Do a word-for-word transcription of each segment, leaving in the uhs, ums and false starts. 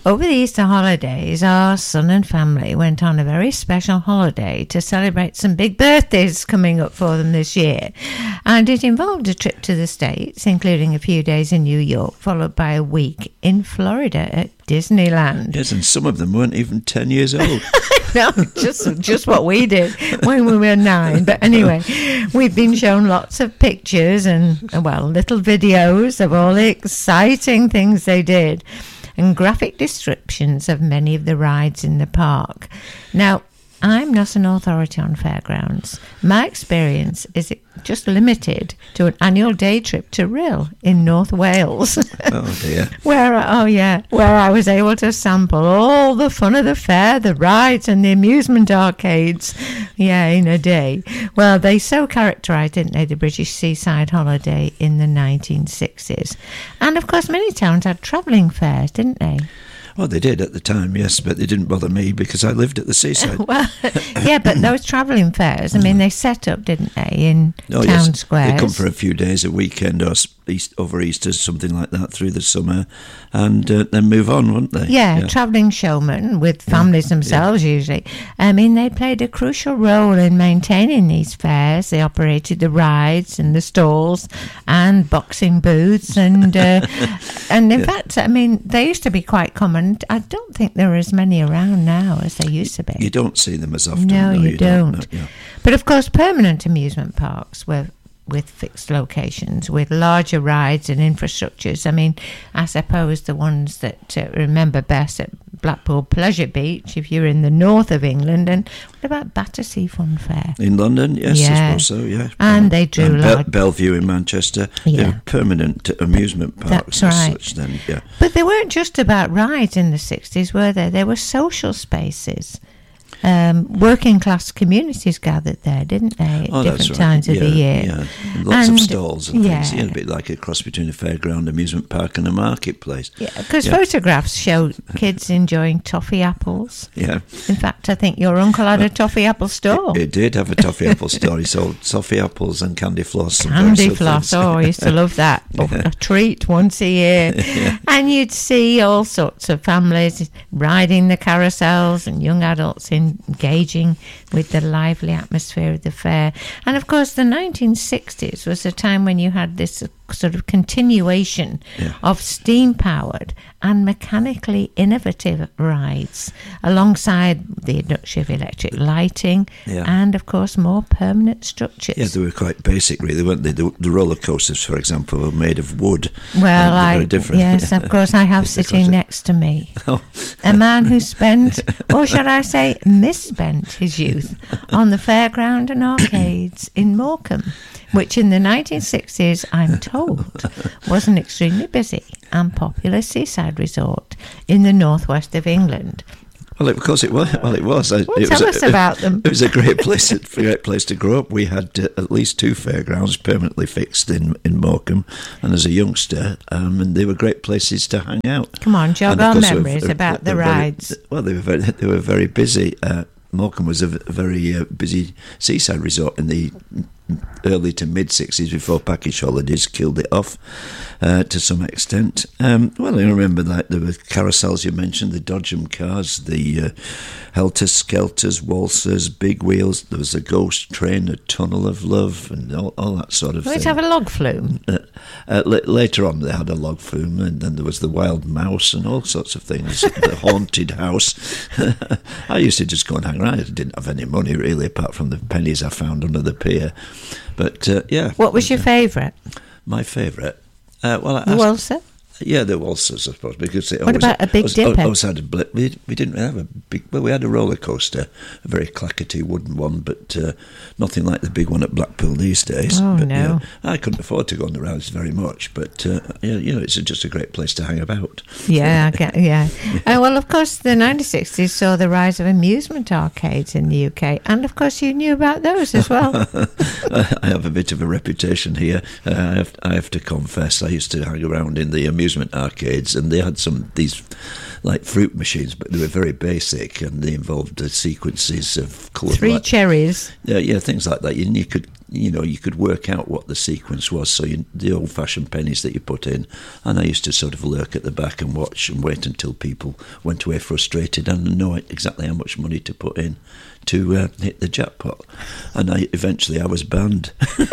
over the Easter holidays, our son and family went on a very special holiday to celebrate some big birthdays coming up for them this year. And it involved a trip to the States, including a few days in New York, followed by a week in Florida at Disneyland. Yes, and some of them weren't even ten years old. No, just just what we did when we were nine. But anyway, we've been shown lots of pictures and, well, little videos of all the exciting things they did and graphic descriptions of many of the rides in the park. Now, I'm not an authority on fairgrounds. My experience is just limited to an annual day trip to Rhyl in North Wales. Oh dear. Where, oh yeah, where I was able to sample all the fun of the fair, the rides and the amusement arcades, yeah, in a day. Well, they so characterised, didn't they, the British seaside holiday in the nineteen sixties. And of course, many towns had travelling fairs, didn't they? Well, they did at the time, yes, but they didn't bother me because I lived at the seaside. Well, yeah, but those travelling fairs, I mean, they set up, didn't they, in oh, town yes. squares? They come for a few days, a weekend or East, over Easter, something like that, through the summer, and uh, then move on, wouldn't they? Yeah, yeah. travelling showmen with families yeah. themselves yeah. usually. I mean, they played a crucial role in maintaining these fairs. They operated the rides and the stalls and boxing booths, and uh, and in yeah. fact, I mean, they used to be quite common. I don't think there are as many around now as there used to be. You don't see them as often. No, no you, you don't. don't no, yeah. But of course, permanent amusement parks were with fixed locations, with larger rides and infrastructures. I mean, I suppose the ones that uh, remember best at Blackpool Pleasure Beach, if you're in the north of England, and what about Battersea Fun Fair? In London, yes, yeah. I suppose so, yeah. And um, they drew and Be- large... Bellevue in Manchester, yeah. they're permanent amusement parks. That's right. As such, then, yeah. But they weren't just about rides in the sixties, were they? They were social spaces. Um, working class communities gathered there, didn't they, at oh, different right. times of yeah, the year? Yeah, and lots and, of stalls and yeah. things. Yeah, a bit like a cross between a fairground, amusement park and a marketplace. Yeah, because yeah. photographs show kids enjoying toffee apples. Yeah. In fact, I think your uncle had a toffee apple store. He did have a toffee apple store. He sold toffee apples and candy floss. Candy floss, oh, I used to love that. Oh, yeah. A treat once a year. yeah. And you'd see all sorts of families riding the carousels and young adults engaging with the lively atmosphere of the fair. And of course, the nineteen sixties was a time when you had this sort of continuation yeah. of steam-powered and mechanically innovative rides, alongside the introduction of electric lighting yeah. and, of course, more permanent structures. Yeah, they were quite basic, really, weren't they? The, the roller coasters, for example, were made of wood. Well, I very different. yes, of course, I have sitting next to me oh. a man who spent, or should I say, misspent his youth on the fairground and arcades in Morecambe, which in the nineteen sixties, I'm told, was an extremely busy and popular seaside resort in the northwest of England. Well, of course it was. Well, it was. Well, it tell was us a, about them. It was a great place, a great place to grow up. We had uh, at least two fairgrounds permanently fixed in, in Morecambe, and as a youngster, um, and they were great places to hang out. Come on, jog our memories were, about they the were rides. Very, well, they were very, they were very busy. Uh, Morecambe was a very uh, busy seaside resort in the early to mid-sixties before package holidays killed it off uh, to some extent. Um, well, I remember that there were carousels you mentioned, the Dodgem cars, the uh, helter-skelters, waltzers, big wheels. There was a ghost train, a tunnel of love, and all, all that sort of Did thing. it have a log flume? Uh, uh, l- later on they had a log flume, and then there was the wild mouse and all sorts of things. The haunted house. I used to just go and hang around. I didn't have any money really, apart from the pennies I found under the pier. But uh, yeah. What was your favourite? My favourite? Uh, well, I The waltzer? Yeah, the waltzers, I suppose, because they what always, about a Big always, Dipper? always had a blip. We, we didn't have a big. Well, we had a roller coaster, a very clackety wooden one, but uh, nothing like the big one at Blackpool these days. Oh but, no! Yeah, I couldn't afford to go on the rounds very much, but uh, yeah, you know, it's just a great place to hang about. Yeah, I get, yeah. uh, well, of course, the nineteen sixties saw the rise of amusement arcades in the U K, and of course, you knew about those as well. I have a bit of a reputation here. Uh, I have, I have to confess, I used to hang around in the amusement arcades. And they had some these like fruit machines, but they were very basic, and they involved uh, sequences of coloured Three light. cherries. Yeah, yeah, things like that. You, you could you know, you could work out what the sequence was. So you, the old-fashioned pennies that you put in, and I used to sort of lurk at the back and watch and wait until people went away frustrated and know exactly how much money to put in to uh, hit the jackpot. And I eventually I was banned.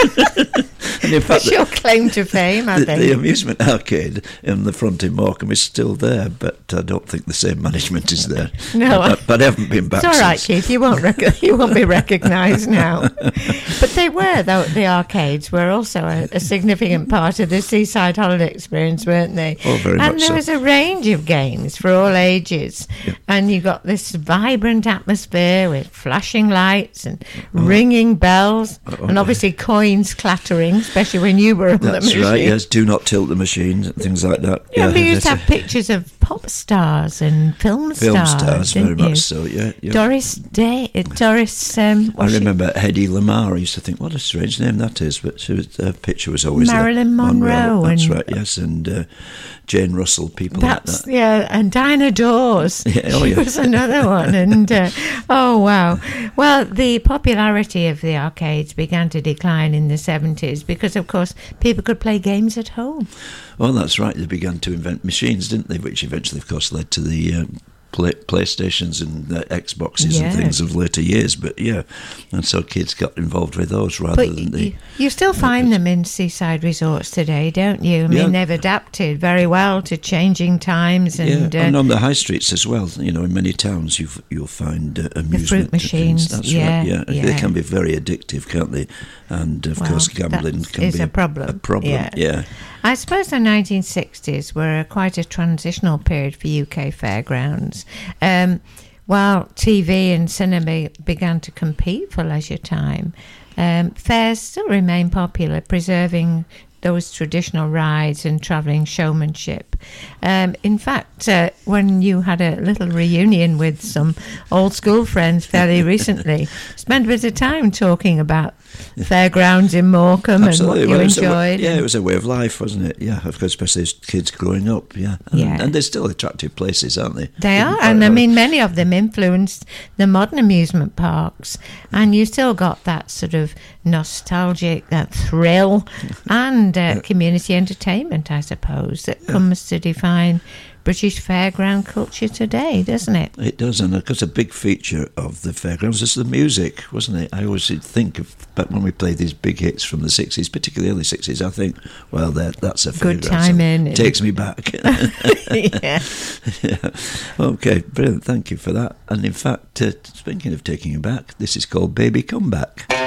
And in fact, That's your claim to fame, I the, think. the amusement arcade in the front in Morecambe is still there, but I don't think the same management is there. No, but, but I haven't been back. It's all right, since. Keith. You won't rec- you won't be recognised now. But they were, though. The arcades were also a, a significant part of the seaside holiday experience, weren't they? Oh, very and much there so. was a range of games for all ages, Yeah. and you got this vibrant atmosphere with flashing lights and ringing bells, Oh. and obviously coins clattering, especially when you were on the That's machine. right. Yes, do not tilt the machine, things like that. Yeah, we used to that's have pictures of pop stars and film, film stars, stars, didn't very you? much so. Yeah, yeah. Doris Day, uh, Doris. Um, I was she- remember Hedy Lamarr. I used to think, what a strange name that is, but she was, her picture was always Marilyn there. Monroe That's and- right. Yes, and uh, Jane Russell, people That's like that. yeah, and Dinah Dawes. Yeah, oh, she yeah. was another one, and uh, oh wow. Well, the popularity of the arcades began to decline in the seventies because, of course, people could play games at home. Well, that's right. They began to invent machines, didn't they? Which eventually, of course, led to the um, play, PlayStations and uh, Xboxes Yeah. and things of later years. But yeah, and so kids got involved with those rather But than the. you, you still find them in seaside resorts today, don't you? I mean, Yeah. they've adapted very well to changing times, and, yeah, uh, and on the high streets as well. You know, in many towns, you you'll find uh, amusement fruit and machines, things. That's yeah, right. Yeah. yeah. They can be very addictive, can't they? And of Well, course, gambling that can is be a problem. A problem. Yeah. Yeah. I suppose the nineteen sixties were a, quite a transitional period for U K fairgrounds. Um, while T V and cinema began to compete for leisure time, um, fairs still remain popular, preserving those traditional rides and travelling showmanship. Um, in fact, uh, when you had a little reunion with some old school friends fairly recently, spent a bit of time talking about fairgrounds in Morecambe Absolutely. and Well, what it was you a wa- enjoyed. yeah, it was a way of life, wasn't it? Yeah, of course, especially as kids growing up. Yeah, and, Yeah. and they're still attractive places, aren't they? They Even are, quite and I well. mean, many of them influenced the modern amusement parks, and you still got that sort of nostalgic, that thrill, and uh, community entertainment, I suppose, that comes to define British fairground culture today, doesn't it? It does, and of course, a big feature of the fairgrounds is the music, wasn't it? I always think of, but when we play these big hits from the sixties, particularly early sixties, I think, well, that that's a Good fairground time song. in. It takes me back. Yeah. Yeah. Okay, brilliant. Thank you for that. And in fact, uh, speaking of taking you back, this is called Baby Come Back.